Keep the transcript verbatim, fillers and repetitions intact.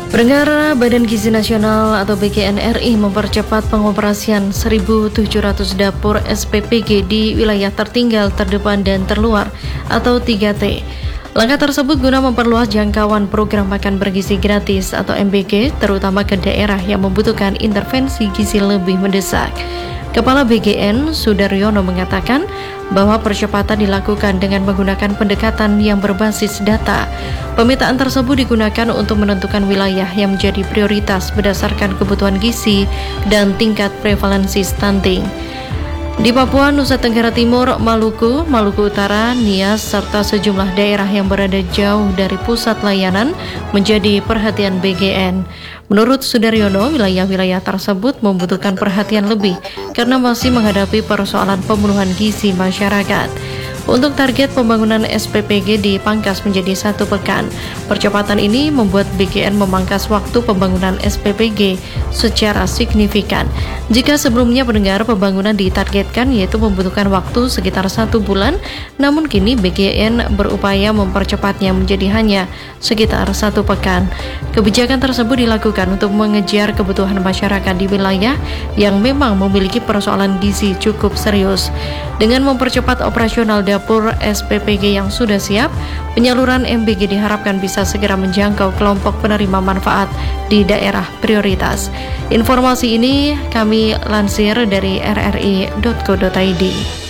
Pendengar, Badan Gizi Nasional atau B G N R I mempercepat pengoperasian seribu tujuh ratus dapur S P P G di wilayah tertinggal, terdepan, dan terluar atau tiga T. Langkah tersebut guna memperluas jangkauan program makan bergizi gratis atau M B G, terutama ke daerah yang membutuhkan intervensi gizi lebih mendesak. Kepala B G N, Sudaryono, mengatakan bahwa percepatan dilakukan dengan menggunakan pendekatan yang berbasis data. Pemetaan tersebut digunakan untuk menentukan wilayah yang menjadi prioritas berdasarkan kebutuhan gizi dan tingkat prevalensi stunting. Di Papua, Nusa Tenggara Timur, Maluku, Maluku Utara, Nias, serta sejumlah daerah yang berada jauh dari pusat layanan menjadi perhatian B G N. Menurut Sudaryono, wilayah-wilayah tersebut membutuhkan perhatian lebih karena masih menghadapi persoalan pemenuhan gizi masyarakat. Untuk target pembangunan S P P G dipangkas menjadi satu pekan. Percepatan ini membuat B G N memangkas waktu pembangunan S P P G secara signifikan. Jika sebelumnya pendengar pembangunan ditargetkan yaitu membutuhkan waktu sekitar satu bulan, namun kini B G N berupaya mempercepatnya menjadi hanya sekitar satu pekan. Kebijakan tersebut dilakukan untuk mengejar kebutuhan masyarakat di wilayah yang memang memiliki persoalan gizi cukup serius. Dengan mempercepat operasional dapur S P P G yang sudah siap, penyaluran M B G diharapkan bisa segera menjangkau kelompok penerima manfaat di daerah prioritas. Informasi ini kami lansir dari r r i titik co titik i d.